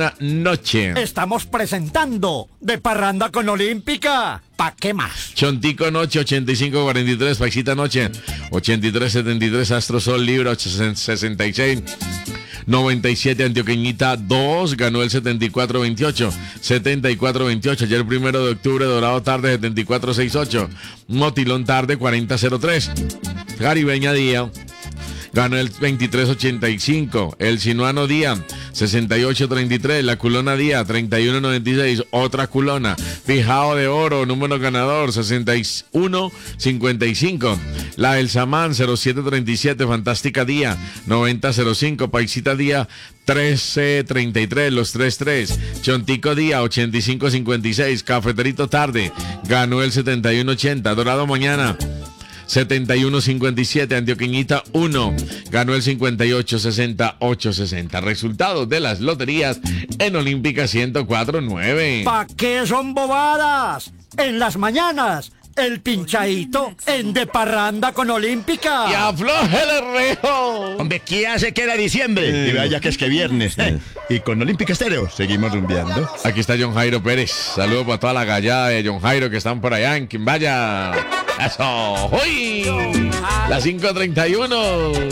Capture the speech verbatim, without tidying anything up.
Culona Noche. Estamos presentando De Parranda con Olímpica. ¿Pa' qué más? Chontico Noche, ochenta y cinco cuarenta y tres. Paisita Noche, ochenta y tres setenta y tres. Astro Sol Libra, sesenta y seis noventa y siete. Antioqueñita dos, ganó el setenta y cuatro veintiocho. setenta y cuatro veintiocho. Ayer primero de octubre, Dorado Tarde, setenta y cuatro sesenta y ocho. Motilón Tarde, cuarenta cero tres. Caribeña Día, ganó el veintitrés ochenta y cinco. El Sinuano Día, sesenta y ocho treinta y tres. La Culona Día, treinta y uno noventa y seis. Otra Culona. Fijao de Oro, número ganador, sesenta y uno cincuenta y cinco. La El Samán, cero siete treinta y siete. Fantástica Día, noventa cero cinco. Paisita Día, trece treinta y tres. Los treinta y tres. Chontico Día, ochenta y cinco cincuenta y seis. Cafeterito Tarde, ganó el setenta y uno ochenta. Dorado Mañana, setenta y uno cincuenta y siete. Antioqueñita uno, ganó el cincuenta y ocho sesenta, ocho sesenta. Resultados de las loterías en Olímpica ciento cuatro nueve. ¿Pa' qué son bobadas? En las mañanas, el pinchadito en De Parranda con Olímpica. ¡Y afloje el rejo! Hombre, ¿qué hace que era diciembre? Y vaya que es que viernes. ¿eh? Y con Olímpica Estéreo seguimos rumbeando. Aquí está John Jairo Pérez. Saludos para toda la gallada de John Jairo que están por allá en Quimbaya. ¡Eso! ¡Uy! Las cinco treinta y uno.